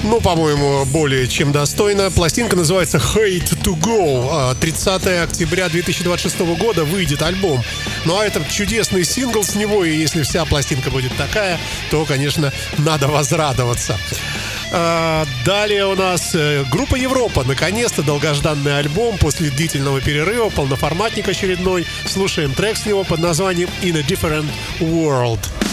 Ну, по-моему, более чем достойно. Пластинка называется Hate to Go. 30 октября 2026 года выйдет альбом. Ну, а это чудесный сингл с него, и если вся пластинка будет такая, то, конечно, надо возрадоваться. Далее у нас группа Европа. Наконец-то долгожданный альбом после длительного перерыва, полноформатник очередной. Слушаем трек с него под названием In a Different World.